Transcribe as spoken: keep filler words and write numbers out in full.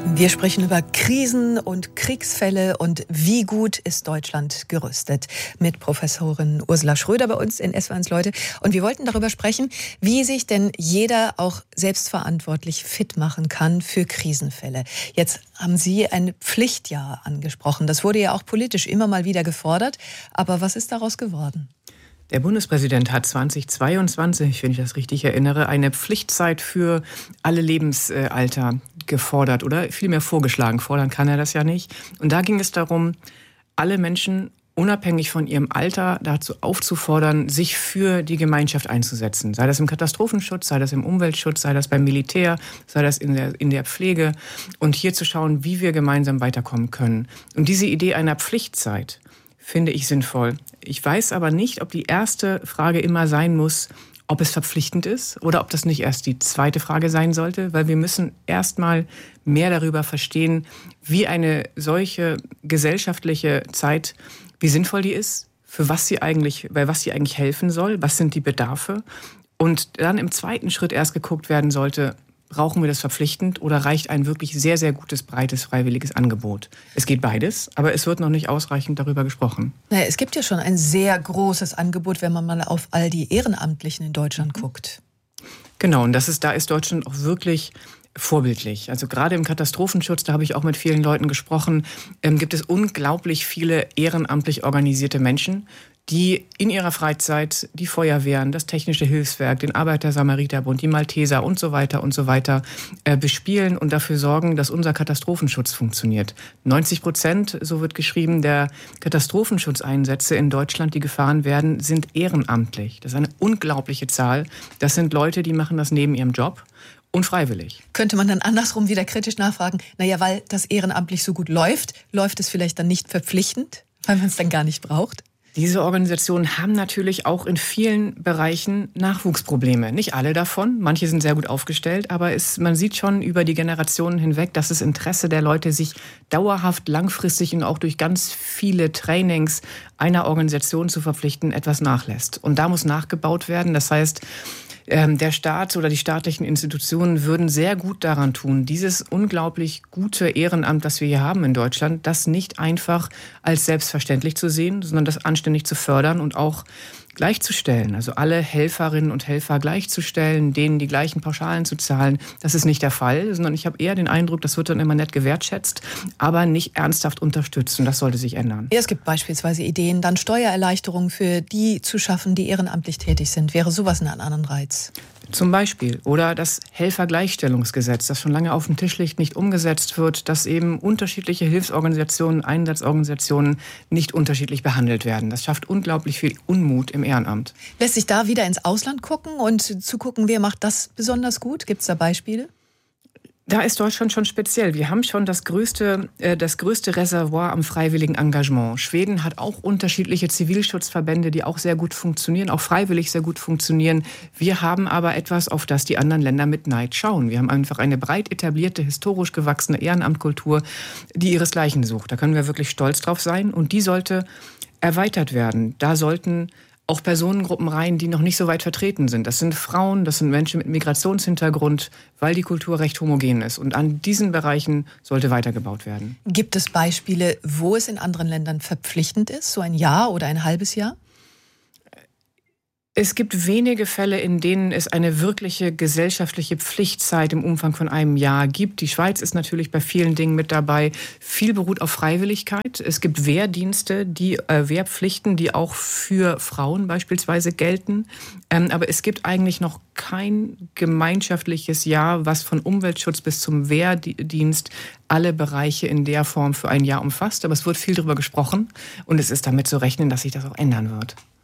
Wir sprechen über Krisen und Kriegsfälle und wie gut ist Deutschland gerüstet mit Professorin Ursula Schröder bei uns in S W R eins Leute. Und wir wollten darüber sprechen, wie sich denn jeder auch selbstverantwortlich fit machen kann für Krisenfälle. Jetzt haben Sie ein Pflichtjahr angesprochen. Das wurde ja auch politisch immer mal wieder gefordert. Aber was ist daraus geworden? Der Bundespräsident hat zweitausendzweiundzwanzig, wenn ich das richtig erinnere, eine Pflichtzeit für alle Lebensalter gefordert oder vielmehr vorgeschlagen. Fordern kann er das ja nicht. Und da ging es darum, alle Menschen unabhängig von ihrem Alter dazu aufzufordern, sich für die Gemeinschaft einzusetzen. Sei das im Katastrophenschutz, sei das im Umweltschutz, sei das beim Militär, sei das in der, in der Pflege. Und hier zu schauen, wie wir gemeinsam weiterkommen können. Und diese Idee einer Pflichtzeit finde ich sinnvoll. Ich weiß aber nicht, ob die erste Frage immer sein muss, ob es verpflichtend ist oder ob das nicht erst die zweite Frage sein sollte, weil wir müssen erstmal mehr darüber verstehen, wie eine solche gesellschaftliche Zeit, wie sinnvoll die ist, für was sie eigentlich, bei was sie eigentlich helfen soll, was sind die Bedarfe und dann im zweiten Schritt erst geguckt werden sollte, brauchen wir das verpflichtend oder reicht ein wirklich sehr, sehr gutes, breites, freiwilliges Angebot? Es geht beides, aber es wird noch nicht ausreichend darüber gesprochen. Naja, es gibt ja schon ein sehr großes Angebot, wenn man mal auf all die Ehrenamtlichen in Deutschland guckt. Genau, und das ist, da ist Deutschland auch wirklich vorbildlich. Also gerade im Katastrophenschutz, da habe ich auch mit vielen Leuten gesprochen, ähm, gibt es unglaublich viele ehrenamtlich organisierte Menschen, die in ihrer Freizeit die Feuerwehren, das Technische Hilfswerk, den Arbeiter-Samariter-Bund, die Malteser und so weiter und so weiter äh, bespielen und dafür sorgen, dass unser Katastrophenschutz funktioniert. neunzig Prozent, so wird geschrieben, der Katastrophenschutzeinsätze in Deutschland, die gefahren werden, sind ehrenamtlich. Das ist eine unglaubliche Zahl. Das sind Leute, die machen das neben ihrem Job. Unfreiwillig. Könnte man dann andersrum wieder kritisch nachfragen, naja, weil das ehrenamtlich so gut läuft, läuft es vielleicht dann nicht verpflichtend, weil man es dann gar nicht braucht? Diese Organisationen haben natürlich auch in vielen Bereichen Nachwuchsprobleme. Nicht alle davon, manche sind sehr gut aufgestellt, aber es, man sieht schon über die Generationen hinweg, dass das Interesse der Leute, sich dauerhaft, langfristig und auch durch ganz viele Trainings einer Organisation zu verpflichten, etwas nachlässt. Und da muss nachgebaut werden. Das heißt, der Staat oder die staatlichen Institutionen würden sehr gut daran tun, dieses unglaublich gute Ehrenamt, das wir hier haben in Deutschland, das nicht einfach als selbstverständlich zu sehen, sondern das anständig zu fördern und auch gleichzustellen. Also alle Helferinnen und Helfer gleichzustellen, denen die gleichen Pauschalen zu zahlen. Das ist nicht der Fall, sondern ich habe eher den Eindruck, das wird dann immer nett gewertschätzt, aber nicht ernsthaft unterstützt. Und das sollte sich ändern. Ja, es gibt beispielsweise Ideen, dann Steuererleichterungen für die zu schaffen, die ehrenamtlich tätig sind. Wäre sowas ein Anreiz? Zum Beispiel. Oder das Helfergleichstellungsgesetz, das schon lange auf dem Tisch liegt, nicht umgesetzt wird, dass eben unterschiedliche Hilfsorganisationen, Einsatzorganisationen nicht unterschiedlich behandelt werden. Das schafft unglaublich viel Unmut im Ehrenamt. Lässt sich da wieder ins Ausland gucken und zu gucken, wer macht das besonders gut? Gibt es da Beispiele? Da ist Deutschland schon speziell. Wir haben schon das größte, äh, das größte Reservoir am freiwilligen Engagement. Schweden hat auch unterschiedliche Zivilschutzverbände, die auch sehr gut funktionieren, auch freiwillig sehr gut funktionieren. Wir haben aber etwas, auf das die anderen Länder mit Neid schauen. Wir haben einfach eine breit etablierte, historisch gewachsene Ehrenamtkultur, die ihresgleichen sucht. Da können wir wirklich stolz drauf sein. Und die sollte erweitert werden. Da sollten auch Personengruppen rein, die noch nicht so weit vertreten sind. Das sind Frauen, das sind Menschen mit Migrationshintergrund, weil die Kultur recht homogen ist. Und an diesen Bereichen sollte weitergebaut werden. Gibt es Beispiele, wo es in anderen Ländern verpflichtend ist, so ein Jahr oder ein halbes Jahr? Es gibt wenige Fälle, in denen es eine wirkliche gesellschaftliche Pflichtzeit im Umfang von einem Jahr gibt. Die Schweiz ist natürlich bei vielen Dingen mit dabei. Viel beruht auf Freiwilligkeit. Es gibt Wehrdienste, die äh, Wehrpflichten, die auch für Frauen beispielsweise gelten. Ähm, aber es gibt eigentlich noch kein gemeinschaftliches Jahr, was von Umweltschutz bis zum Wehrdienst alle Bereiche in der Form für ein Jahr umfasst. Aber es wird viel darüber gesprochen und es ist damit zu rechnen, dass sich das auch ändern wird.